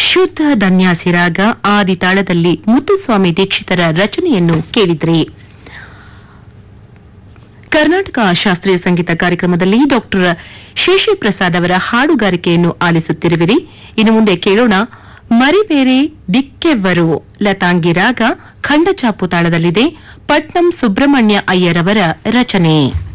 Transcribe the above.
ಶುದ್ಧ ಧನ್ಯಾಸಿ ರಾಗ ಆದಿತಾಳದಲ್ಲಿ ಮುತ್ತುಸ್ವಾಮಿ ದೀಕ್ಷಿತರ ರಚನೆಯನ್ನು ಕೇಳಿದ್ರಿ. ಕರ್ನಾಟಕ ಶಾಸ್ತ್ರೀಯ ಸಂಗೀತ ಕಾರ್ಯಕ್ರಮದಲ್ಲಿ ಡಾಕ್ಟರ್ ಶೇಷಿ ಪ್ರಸಾದ್ ಅವರ ಹಾಡುಗಾರಿಕೆಯನ್ನು ಆಲಿಸುತ್ತಿರುವಿರಿ. ಇನ್ನು ಮುಂದೆ ಕೇಳೋಣ ಮರಿಬೇರೆ ದಿಕ್ಕೆವ್ವರು ಲತಾಂಗಿ ರಾಗ ಖಂಡಚಾಪು ತಾಳದಲ್ಲಿದೆ. ಪಟ್ನಂ ಸುಬ್ರಹ್ಮಣ್ಯ ಅಯ್ಯರ್ ಅವರ ರಚನೆ.